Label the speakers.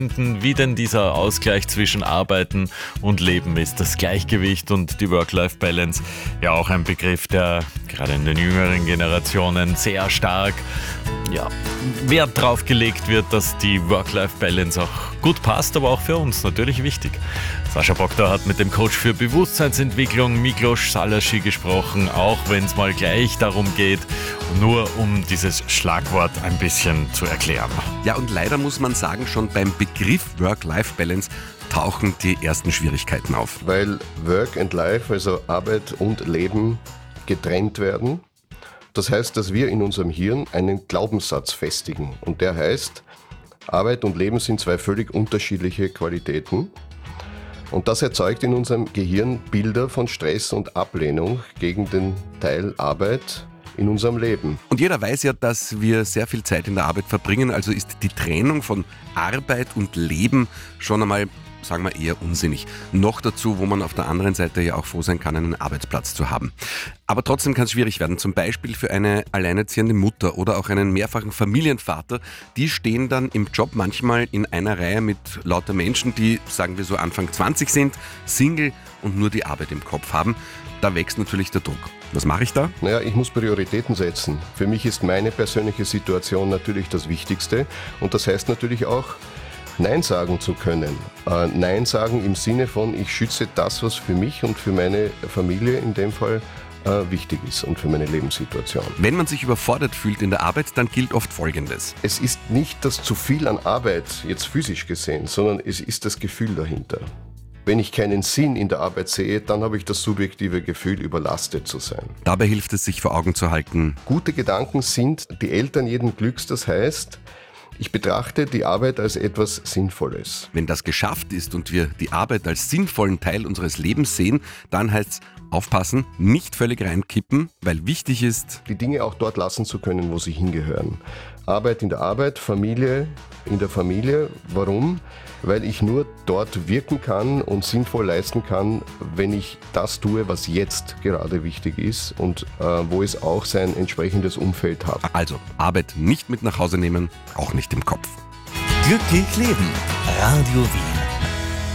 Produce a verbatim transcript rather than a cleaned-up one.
Speaker 1: wie denn dieser Ausgleich zwischen Arbeiten und Leben ist. Das Gleichgewicht und die Work-Life-Balance, ja auch ein Begriff, der gerade in den jüngeren Generationen sehr stark ja, Wert drauf gelegt wird, dass die Work-Life-Balance auch gut passt, aber auch für uns natürlich wichtig. Sascha Bogda hat mit dem Coach für Bewusstseinsentwicklung Miklos Salaschi gesprochen, auch wenn es mal gleich darum geht, nur um dieses Schlagwort ein bisschen zu erklären.
Speaker 2: Ja, und leider muss man sagen, schon beim Begriff Work-Life-Balance tauchen die ersten Schwierigkeiten auf.
Speaker 3: Weil Work and Life, also Arbeit und Leben, getrennt werden. Das heißt, dass wir in unserem Hirn einen Glaubenssatz festigen. Und der heißt, Arbeit und Leben sind zwei völlig unterschiedliche Qualitäten. Und das erzeugt in unserem Gehirn Bilder von Stress und Ablehnung gegen den Teil Arbeit in unserem Leben.
Speaker 2: Und jeder weiß ja, dass wir sehr viel Zeit in der Arbeit verbringen, also ist die Trennung von Arbeit und Leben schon einmal, sagen wir, eher unsinnig. Noch dazu, wo man auf der anderen Seite ja auch froh sein kann, einen Arbeitsplatz zu haben. Aber trotzdem kann es schwierig werden, zum Beispiel für eine alleinerziehende Mutter oder auch einen mehrfachen Familienvater. Die stehen dann im Job manchmal in einer Reihe mit lauter Menschen, die, sagen wir so, Anfang zwanzig sind, Single und nur die Arbeit im Kopf haben. Da wächst natürlich der Druck. Was mache ich da?
Speaker 3: Naja, ich muss Prioritäten setzen. Für mich ist meine persönliche Situation natürlich das Wichtigste. Und das heißt natürlich auch, Nein sagen zu können. Äh, Nein sagen im Sinne von, ich schütze das, was für mich und für meine Familie in dem Fall äh, wichtig ist und für meine Lebenssituation.
Speaker 2: Wenn man sich überfordert fühlt in der Arbeit, dann gilt oft Folgendes.
Speaker 3: Es ist nicht das zu viel an Arbeit, jetzt physisch gesehen, sondern es ist das Gefühl dahinter. Wenn ich keinen Sinn in der Arbeit sehe, dann habe ich das subjektive Gefühl, überlastet zu sein.
Speaker 2: Dabei hilft es, sich vor Augen zu halten.
Speaker 3: Gute Gedanken sind die Eltern jeden Glücks, das heißt, ich betrachte die Arbeit als etwas Sinnvolles.
Speaker 2: Wenn das geschafft ist und wir die Arbeit als sinnvollen Teil unseres Lebens sehen, dann heißt es aufpassen, nicht völlig reinkippen, weil wichtig ist,
Speaker 3: die Dinge auch dort lassen zu können, wo sie hingehören. Arbeit in der Arbeit, Familie in der Familie. Warum? Weil ich nur dort wirken kann und sinnvoll leisten kann, wenn ich das tue, was jetzt gerade wichtig ist und äh, wo es auch sein entsprechendes Umfeld hat.
Speaker 2: Also Arbeit nicht mit nach Hause nehmen, auch nicht im Kopf.
Speaker 4: Glücklich leben. Radio Wien.